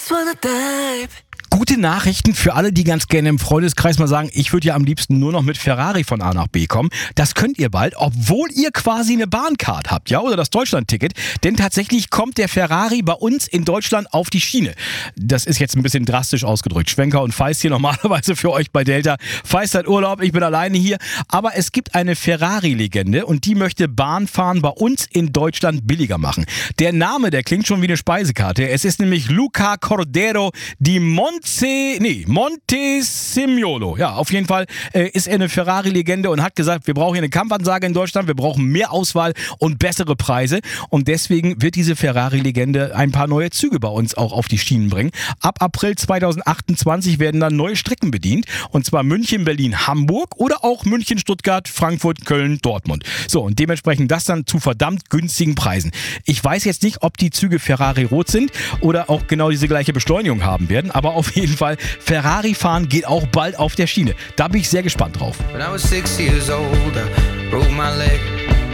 just wanna dive. Gute Nachrichten für alle, die ganz gerne im Freundeskreis mal sagen, ich würde ja am liebsten nur noch mit Ferrari von A nach B kommen. Das könnt ihr bald, obwohl ihr quasi eine Bahncard habt, ja, oder das Deutschland-Ticket. Denn tatsächlich kommt der Ferrari bei uns in Deutschland auf die Schiene. Das ist jetzt ein bisschen drastisch ausgedrückt. Schwenker und Feist hier normalerweise für euch bei Delta. Feist hat Urlaub, ich bin alleine hier. Aber es gibt eine Ferrari-Legende und die möchte Bahnfahren bei uns in Deutschland billiger machen. Der Name, der klingt schon wie eine Speisekarte. Es ist nämlich Luca Cordero di Montesimiolo. Ja, auf jeden Fall ist er eine Ferrari-Legende und hat gesagt, wir brauchen hier eine Kampfansage in Deutschland, wir brauchen mehr Auswahl und bessere Preise. Und deswegen wird diese Ferrari-Legende ein paar neue Züge bei uns auch auf die Schienen bringen. Ab April 2028 werden dann neue Strecken bedient. Und zwar München, Berlin, Hamburg oder auch München, Stuttgart, Frankfurt, Köln, Dortmund. So, und dementsprechend das dann zu verdammt günstigen Preisen. Ich weiß jetzt nicht, ob die Züge Ferrari rot sind oder auch genau diese gleiche Beschleunigung haben werden, aber auf jeden Fall, Ferrari fahren geht auch bald auf der Schiene. Da bin ich sehr gespannt drauf. When I was 6 years old, I broke my leg.